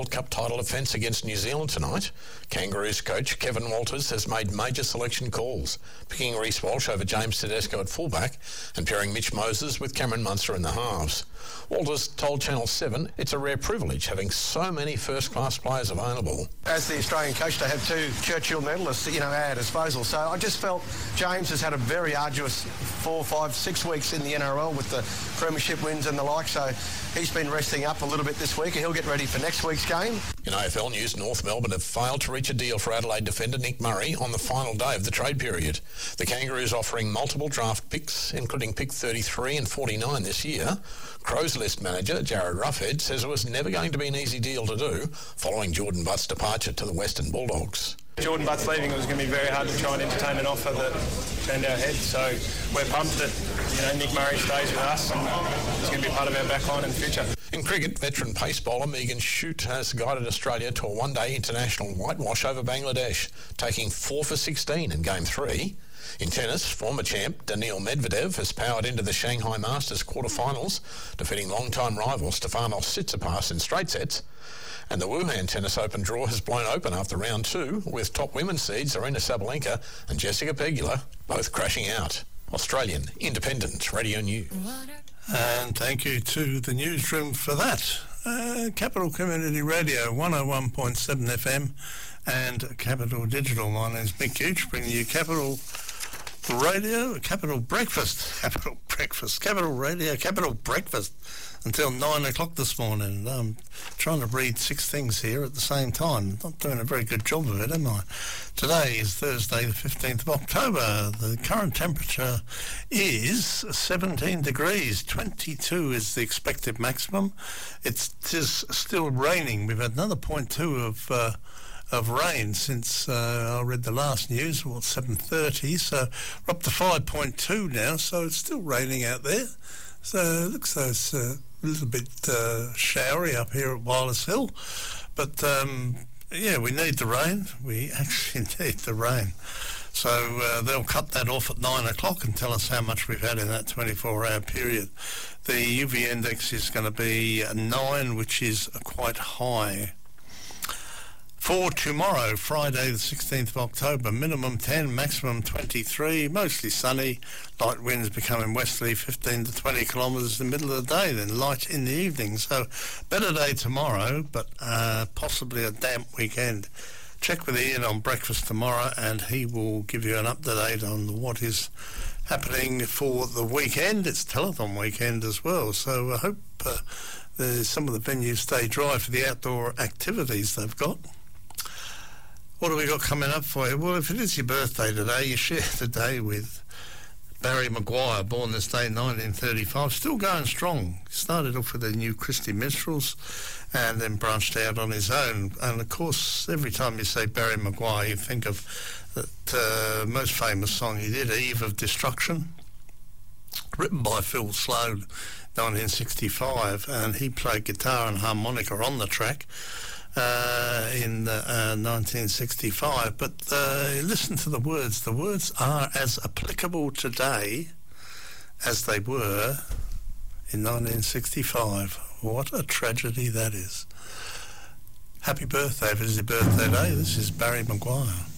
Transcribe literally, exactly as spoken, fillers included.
World Cup title defence against New Zealand tonight. Kangaroos coach Kevin Walters has made major selection calls, picking Reece Walsh over James Tedesco at fullback and pairing Mitch Moses with Cameron Munster in the halves. Walters told Channel seven it's a rare privilege having so many first-class players available. As the Australian coach, they have two Churchill medalists, you know, at our disposal. So I just felt James has had a very arduous four, five, six weeks in the N R L with the premiership wins and the like. So he's been resting up a little bit this week and he'll get ready for next week's game. In A F L news, North Melbourne have failed to reach a deal for Adelaide defender Nick Murray on the final day of the trade period. The Kangaroos offering multiple draft picks, including pick thirty-three and forty-nine this year. Crows list manager Jared Ruffhead says it was never going to be an easy deal to do following Jordan Butt's departure to the Western Bulldogs. Jordan Butt's leaving, it was going to be very hard to try and entertain an offer that turned our head. So we're pumped that, you know, Nick Murray stays with us and he's going to be part of our backline in the future. In cricket, veteran pace bowler Megan Shute has guided Australia to a one-day international whitewash over Bangladesh, taking four for sixteen in Game three. In tennis, former champ Daniil Medvedev has powered into the Shanghai Masters quarterfinals, defeating long-time rival Stefanos Tsitsipas in straight sets. And the Wuhan Tennis Open draw has blown open after round two, with top women's seeds Aryna Sabalenka and Jessica Pegula both crashing out. Australian Independent Radio News. And thank you to the newsroom for that. Uh, Capital Community Radio, one oh one point seven F M and Capital Digital. My name's Mick Gooch, bringing you Capital Radio, Capital Breakfast, Capital Breakfast, Capital Radio, Capital Breakfast until nine o'clock this morning. I'm trying to read six things here at the same time. Not doing a very good job of it, am I? Today is Thursday, the fifteenth of October. The current temperature is seventeen degrees. twenty-two is the expected maximum. It's just still raining. We've had another point two of uh, of rain since uh, I read the last news, well, seven thirty, so we're up to five point two now, so it's still raining out there. So it looks like it's uh, a little bit uh, showery up here at Wireless Hill, but um, yeah, we need the rain. We actually need the rain. So uh, they'll cut that off at nine o'clock and tell us how much we've had in that twenty-four hour period. The U V index is going to be a nine, which is quite high. For tomorrow, Friday the sixteenth of October, minimum ten, maximum twenty-three, mostly sunny, light winds becoming westerly, fifteen to twenty kilometres in the middle of the day, then light in the evening. So better day tomorrow, but uh, possibly a damp weekend. Check with Ian on breakfast tomorrow and he will give you an up-to-date on what is happening for the weekend. It's telethon weekend as well, so I hope uh, there's some of the venues stay dry for the outdoor activities they've got. What have we got coming up for you? Well, if it is your birthday today, you share the day with Barry Maguire, born this day in nineteen thirty-five, still going strong. Started off with the New Christy Minstrels and then branched out on his own. And, of course, every time you say Barry Maguire, you think of that uh, most famous song he did, Eve of Destruction, written by Phil Sloan, nineteen sixty-five, and he played guitar and harmonica on the track. Uh, in uh, nineteen sixty-five, but uh, listen to the words. The words are as applicable today as they were in nineteen sixty-five. What a tragedy that is. Happy birthday if it is your birthday day. This is Barry Maguire.